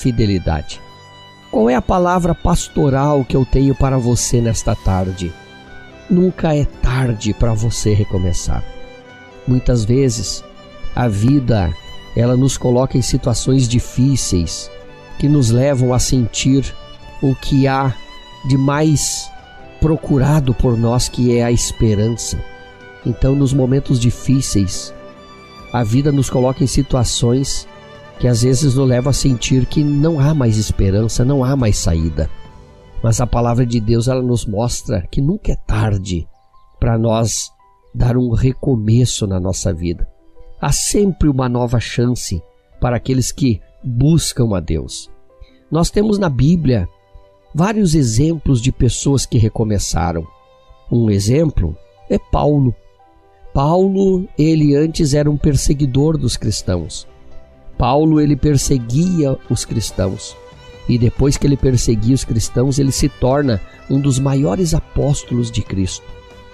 fidelidade. Qual é a palavra pastoral que eu tenho para você nesta tarde? Nunca é tarde para você recomeçar. Muitas vezes, a vida, ela nos coloca em situações difíceis que nos levam a sentir o que há de mais procurado por nós, que é a esperança. Então, nos momentos difíceis, a vida nos coloca em situações que às vezes nos leva a sentir que não há mais esperança, não há mais saída. Mas a palavra de Deus, ela nos mostra que nunca é tarde para nós dar um recomeço na nossa vida. Há sempre uma nova chance para aqueles que buscam a Deus. Nós temos na Bíblia vários exemplos de pessoas que recomeçaram. Um exemplo é Paulo. Paulo, ele antes era um perseguidor dos cristãos. Paulo, ele perseguia os cristãos. E depois que ele perseguia os cristãos, ele se torna um dos maiores apóstolos de Cristo.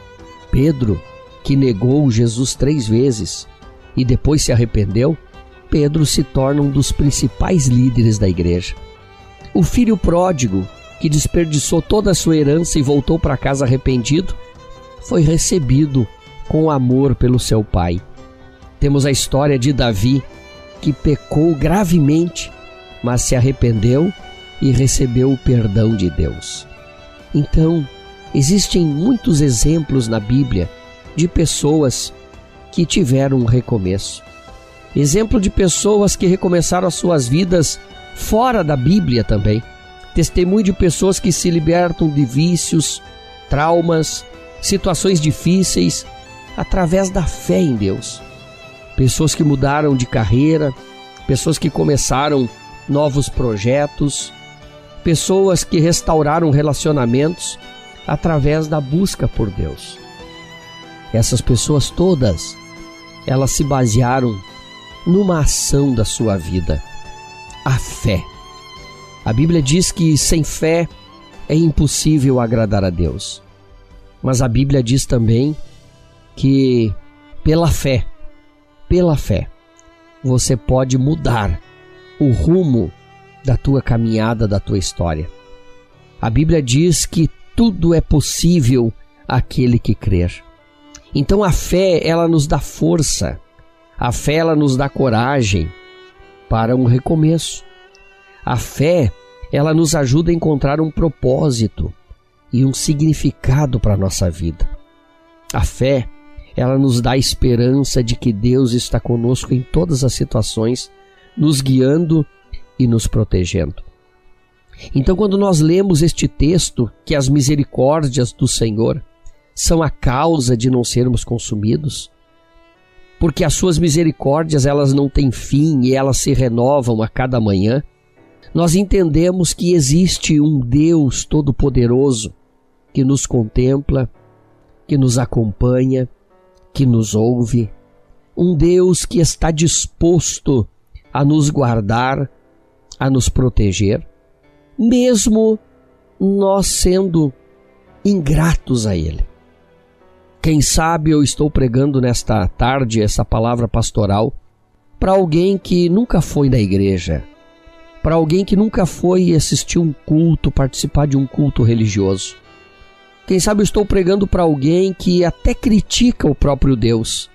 Pedro, que negou Jesus 3 vezes e depois se arrependeu, Pedro se torna um dos principais líderes da igreja. O filho pródigo, que desperdiçou toda a sua herança e voltou para casa arrependido, foi recebido com amor pelo seu pai. Temos a história de Davi, que pecou gravemente, mas se arrependeu e recebeu o perdão de Deus. Então, existem muitos exemplos na Bíblia de pessoas que tiveram um recomeço. Exemplo de pessoas que recomeçaram as suas vidas fora da Bíblia também. Testemunho de pessoas que se libertam de vícios, traumas, situações difíceis, através da fé em Deus. Pessoas que mudaram de carreira, pessoas que começaram novos projetos, pessoas que restauraram relacionamentos através da busca por Deus. Essas pessoas todas, elas se basearam numa ação da sua vida, a fé. A Bíblia diz que sem fé é impossível agradar a Deus. Mas a Bíblia diz também que pela fé, você pode mudar o rumo da tua caminhada, da tua história. A Bíblia diz que tudo é possível àquele que crer. Então a fé, ela nos dá força, a fé, ela nos dá coragem para um recomeço. A fé, ela nos ajuda a encontrar um propósito e um significado para a nossa vida. A fé, ela nos dá a esperança de que Deus está conosco em todas as situações, nos guiando e nos protegendo. Então, quando nós lemos este texto, que as misericórdias do Senhor são a causa de não sermos consumidos, porque as suas misericórdias, elas não têm fim e elas se renovam a cada manhã, nós entendemos que existe um Deus Todo-Poderoso que nos contempla, que nos acompanha, que nos ouve, um Deus que está disposto a nos guardar, a nos proteger, mesmo nós sendo ingratos a Ele. Quem sabe eu estou pregando nesta tarde essa palavra pastoral para alguém que nunca foi na igreja, para alguém que nunca foi assistir um culto, participar de um culto religioso. Quem sabe eu estou pregando para alguém que até critica o próprio Deus,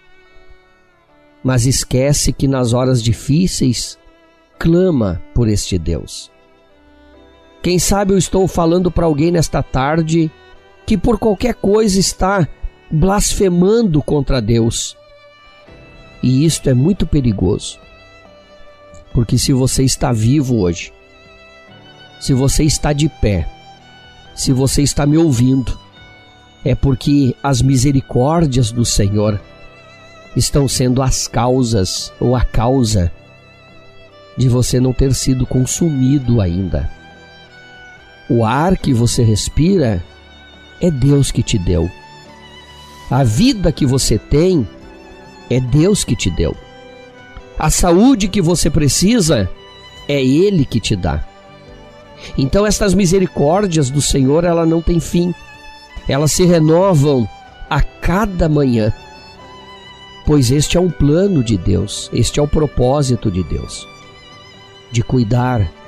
mas esquece que nas horas difíceis clama por este Deus. Quem sabe eu estou falando para alguém nesta tarde que por qualquer coisa está blasfemando contra Deus. E isto é muito perigoso, porque se você está vivo hoje, se você está de pé, se você está me ouvindo, é porque as misericórdias do Senhor estão sendo as causas ou a causa de você não ter sido consumido ainda. O ar que você respira é Deus que te deu. A vida que você tem é Deus que te deu. A saúde que você precisa é Ele que te dá. Então estas misericórdias do Senhor, ela não tem fim. Elas se renovam a cada manhã, pois este é um plano de Deus, este é o propósito de Deus, de cuidar